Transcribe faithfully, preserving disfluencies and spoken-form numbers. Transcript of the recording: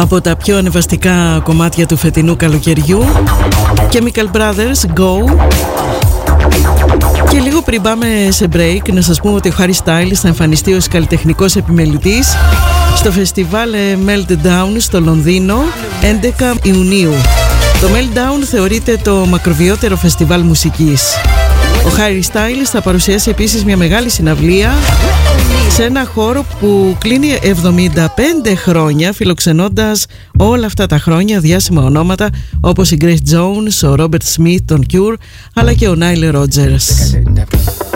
από τα πιο ανεβαστικά κομμάτια του φετινού καλοκαιριού. Chemical Brothers, Go. Και λίγο πριν πάμε σε break, να σας πούμε ότι ο Harry Styles θα εμφανιστεί ως καλλιτεχνικός επιμελητής στο φεστιβάλ Meltdown στο Λονδίνο έντεκα Ιουνίου. Το Meltdown θεωρείται το μακροβιότερο φεστιβάλ μουσικής. Ο Harry Styles θα παρουσιάσει επίσης μια μεγάλη συναυλία σε ένα χώρο που κλείνει εβδομήντα πέντε χρόνια, φιλοξενώντας όλα αυτά τα χρόνια διάσημα ονόματα όπως η Grace Jones, ο Robert Smith, τον Cure, αλλά και ο Nile Rodgers.